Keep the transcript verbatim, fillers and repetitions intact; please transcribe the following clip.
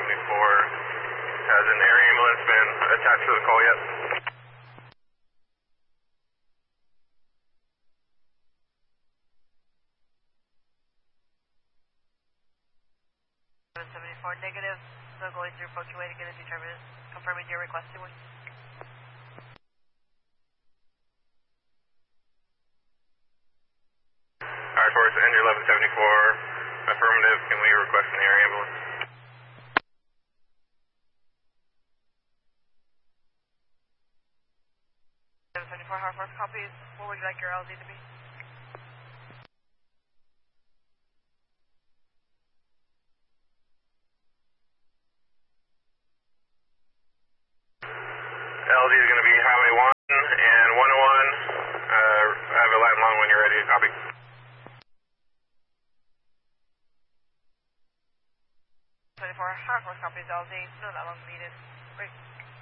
seventy-four. Has an air ambulance been attached to the call yet? seventy-four negative, so going through punctuating and determined, confirming your request to one. Alright, Force, N J eleven seventy-four, affirmative, can we request an air ambulance? seven seventy-four, Hard Force copies, what would you like your L Z to be? L Z is going to be Highway one and one oh one. Uh, I have a line long when you're ready. Copy. twenty-four, Hard Force copies, L Z, no that long needed. Wait.